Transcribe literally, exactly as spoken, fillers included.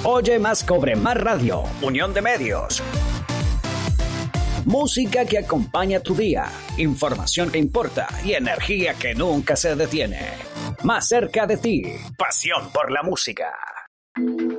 Oye Más Cobre Más Radio, Unión de Medios. Música que acompaña tu día, información que importa y energía que nunca se detiene. Más cerca de ti, pasión por la música.